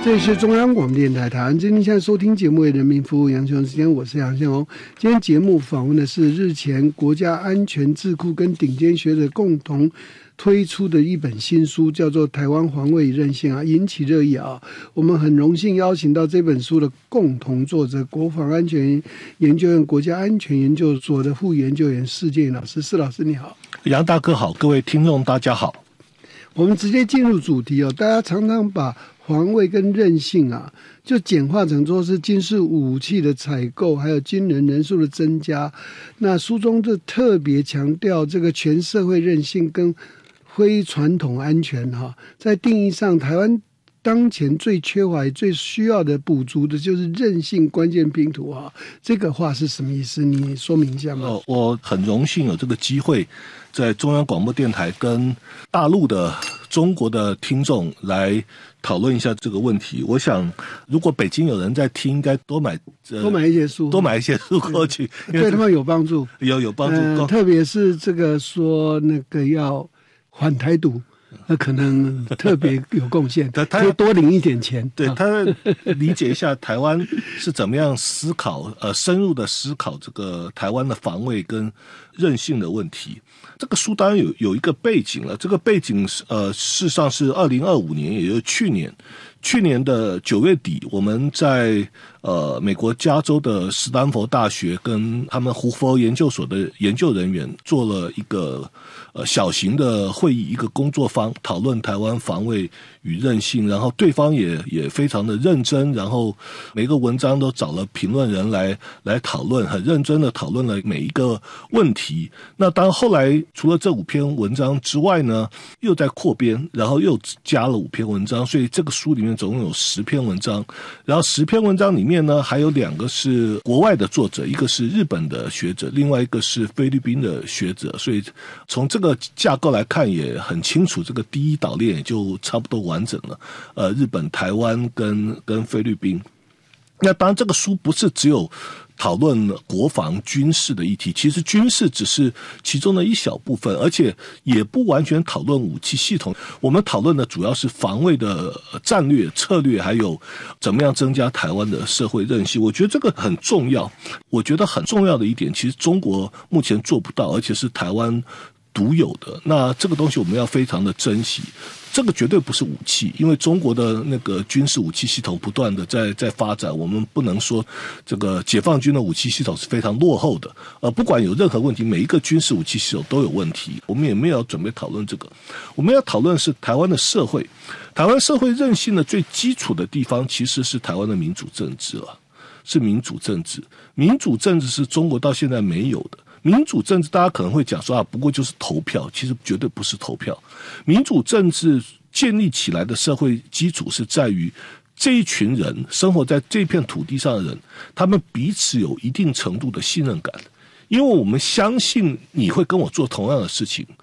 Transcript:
这里是中央广播电台台湾之音，现在收听节目为人民服务杨雄时间，我是杨雄。今天节目访问的是日前国家安全智库跟顶尖学者共同推出的一本新书，叫做《台湾防卫与韧性》引起热议啊。我们很荣幸邀请到这本书的共同作者，国防安全研究院国家安全研究所的副研究员施建老师。施老师你好。 杨大哥好，各位听众大家好。 我们直接进入主题哦，大家常常把防卫跟韧性就简化成说是军事武器的采购，还有军人人数的增加。那书中就特别强调这个全社会韧性跟非传统安全在定义上，台湾当前最缺乏也最需要的补足的就是韧性关键拼图这个话是什么意思？你说明一下吗？ 我很荣幸有这个机会在中央广播电台跟大陆的中国的听众来讨论一下这个问题。我想如果北京有人在听，应该多买一些书， 多买一些书过去， 对他们有帮助， 有帮助。 特别是这个说那个要反台独，那可能特别有贡献，可以多领一点钱。 对，他理解一下台湾是怎么样思考，深入的思考这个台湾的防卫跟韧性的问题。这个书当然有一个背景了，这个背景事实上是2025年，也就是去年的9月底，我们在美国加州的史丹佛大学跟他们胡佛研究所的研究人员做了一个小型的会议，一个工作坊，讨论台湾防卫与韧性，然后对方也非常的认真，然后每个文章都找了评论人来讨论，很认真的讨论了每一个问题。那当然后来除了这5篇文章之外呢，又在扩编，然后又加了5篇文章，所以这个书里面总共有10篇文章。然后10篇文章里面呢，还有2个是国外的作者，一个是日本的学者，另外一个是菲律宾的学者，所以从这个架构来看也很清楚，这个第一岛链也就差不多完整了。日本、台湾跟菲律宾。那当然这个书不是只有讨论国防军事的议题，其实军事只是其中的一小部分，而且也不完全讨论武器系统。我们讨论的主要是防卫的战略策略，还有怎么样增加台湾的社会韧性。我觉得这个很重要。我觉得很重要的一点，其实中国目前做不到，而且是台湾独有的。那这个东西我们要非常的珍惜。这个绝对不是武器，因为中国的那个军事武器系统不断的在发展，我们不能说这个解放军的武器系统是非常落后的。不管有任何问题，每一个军事武器系统都有问题，我们也没有准备讨论这个。我们要讨论的是台湾的社会，台湾社会韧性的最基础的地方其实是台湾的民主政治了，是民主政治。民主政治是中国到现在没有的。民主政治大家可能会讲说不过就是投票，其实绝对不是投票。民主政治建立起来的社会基础是在于这一群人生活在这片土地上的人，他们彼此有一定程度的信任感，因为我们相信你会跟我做同样的事情，